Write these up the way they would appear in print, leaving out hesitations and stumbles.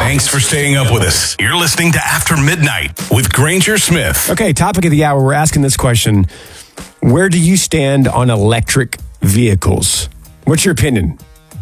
Thanks for staying up with us. You're listening to After Midnight with Granger Smith. Okay, topic of the hour. We're asking this question. Where do you stand on electric vehicles? What's your opinion?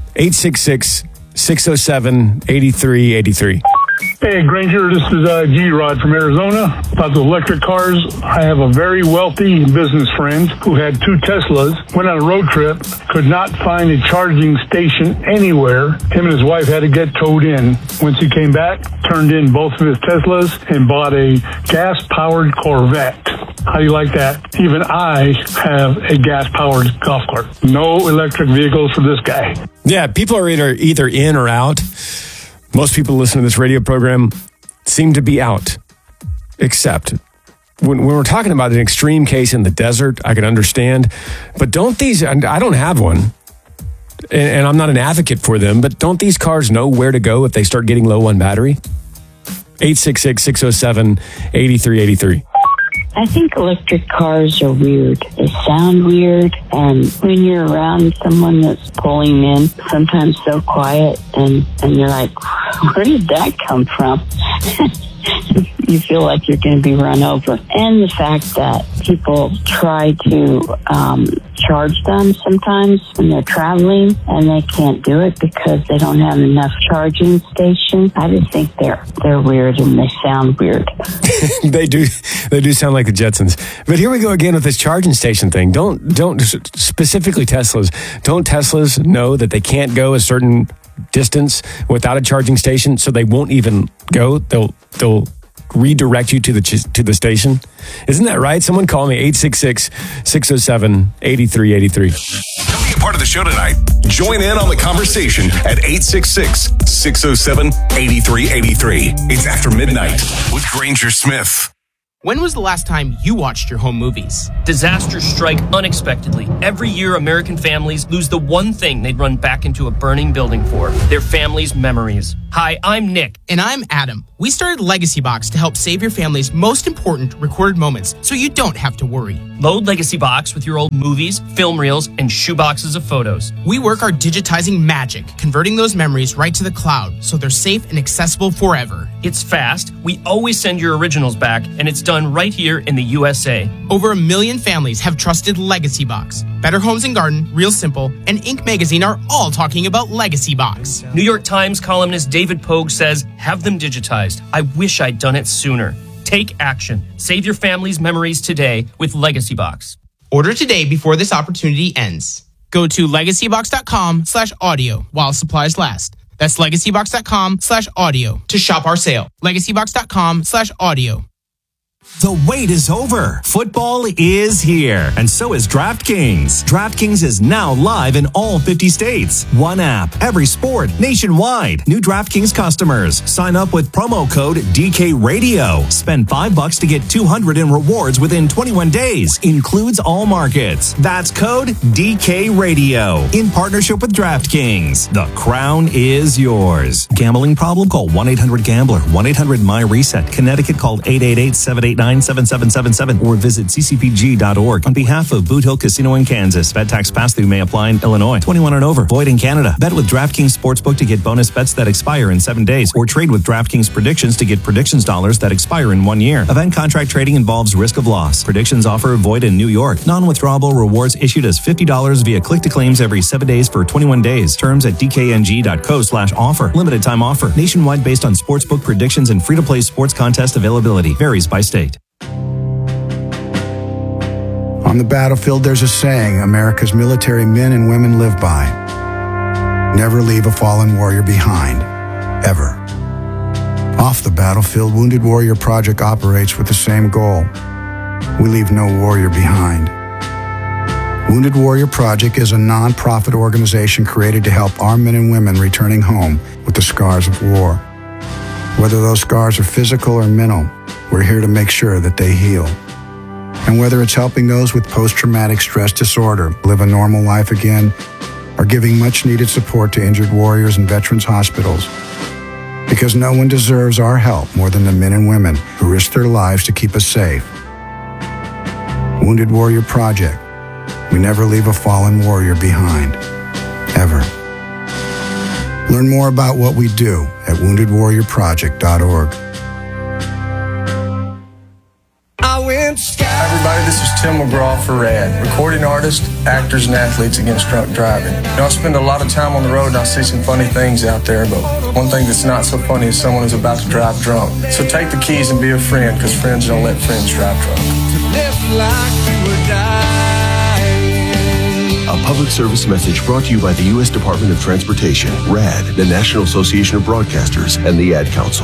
866-607-8383. Hey, Granger, this is G-Rod from Arizona. About the electric cars, I have a very wealthy business friend who had 2 Teslas, went on a road trip, could not find a charging station anywhere. Him and his wife had to get towed in. Once he came back, turned in both of his Teslas and bought a gas-powered Corvette. How do you like that? Even I have a gas-powered golf cart. No electric vehicles for this guy. Yeah, people are either in or out. Most people listening to this radio program seem to be out, except when we're talking about an extreme case in the desert, I can understand. But don't these, and I don't have one, and I'm not an advocate for them, but don't these cars know where to go if they start getting low on battery? 866-607-8383. I think electric cars are weird. They sound weird, and when you're around someone that's pulling in, sometimes so quiet, and you're like, where did that come from? You feel like you're going to be run over. And the fact that people try to charge them sometimes when they're traveling, and they can't do it because they don't have enough charging stations. I just think they're weird, and they sound weird. They do sound like the Jetsons. But here we go again with this charging station thing. Don't specifically Teslas. Don't Teslas know that they can't go a certain distance without a charging station, so they won't even go? They'll redirect you to the station. Isn't that right? Someone call me 866-607-8383. Come be a part of the show tonight. Join in on the conversation at 866-607-8383. It's After Midnight with Granger Smith. When was the last time you watched your home movies? Disasters strike unexpectedly. Every year, American families lose the one thing they'd run back into a burning building for: their family's memories. Hi, I'm Nick. And I'm Adam. We started Legacy Box to help save your family's most important recorded moments so you don't have to worry. Load Legacy Box with your old movies, film reels, and shoeboxes of photos. We work our digitizing magic, converting those memories right to the cloud so they're safe and accessible forever. It's fast. We always send your originals back, and it's done right here in the USA. Over 1 million families have trusted Legacy Box. Better Homes and Garden, Real Simple, and Inc. Magazine are all talking about Legacy Box. New York Times columnist David Pogue says, have them digitized. I wish I'd done it sooner. Take action. Save your family's memories today with Legacy Box. Order today before this opportunity ends. Go to legacybox.com/audio while supplies last. That's legacybox.com/audio to shop our sale. Legacybox.com/audio. The wait is over. Football is here, and so is DraftKings. DraftKings is now live in all 50 states. One app, every sport, nationwide. New DraftKings customers. Sign up with promo code DKRadio. Spend $5 to get $200 in rewards within 21 days. Includes all markets. That's code DKRadio. In partnership with DraftKings. The crown is yours. Gambling problem? Call 1-800-GAMBLER. 1-800-MY-RESET. Connecticut, call 888-789-7777 or visit ccpg.org. On behalf of Boot Hill Casino in Kansas, bet tax pass-through may apply in Illinois. 21 and over. Void in Canada. Bet with DraftKings Sportsbook to get bonus bets that expire in 7 days, or trade with DraftKings Predictions to get predictions dollars that expire in 1 year. Event contract trading involves risk of loss. Predictions offer void in New York. Non-withdrawable rewards issued as $50 via click-to-claims every 7 days for 21 days. Terms at dkng.co/offer. Limited time offer. Nationwide based on sportsbook predictions and free-to-play sports contest availability. Varies by state. On the battlefield, there's a saying America's military men and women live by. Never leave a fallen warrior behind. Ever. Off the battlefield, Wounded Warrior Project operates with the same goal. We leave no warrior behind. Wounded Warrior Project is a non-profit organization created to help our men and women returning home with the scars of war. Whether those scars are physical or mental, we're here to make sure that they heal. And whether it's helping those with post-traumatic stress disorder live a normal life again, or giving much-needed support to injured warriors in veterans' hospitals, because no one deserves our help more than the men and women who risk their lives to keep us safe. Wounded Warrior Project. We never leave a fallen warrior behind. Ever. Learn more about what we do at woundedwarriorproject.org. Hi everybody, this is Tim McGraw for RAD, recording artists, actors, and athletes against drunk driving. I spend a lot of time on the road and I see some funny things out there, but one thing that's not so funny is someone who's about to drive drunk. So take the keys and be a friend, because friends don't let friends drive drunk. A public service message brought to you by the U.S. Department of Transportation, RAD, the National Association of Broadcasters, and the Ad Council.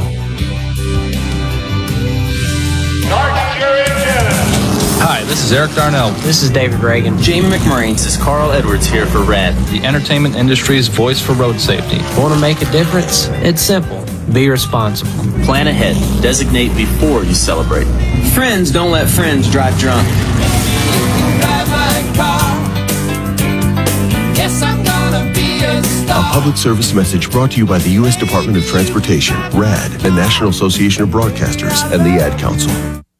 Hi, this is Eric Darnell. This is David Reagan. Jamie McMurray. This is Carl Edwards here for RAD, the entertainment industry's voice for road safety. Want to make a difference? It's simple. Be responsible. Plan ahead. Designate before you celebrate. Friends don't let friends drive drunk. Drive my car. Yes, I'm gonna be a star. A public service message brought to you by the U.S. Department of Transportation, RAD, the National Association of Broadcasters, and the Ad Council.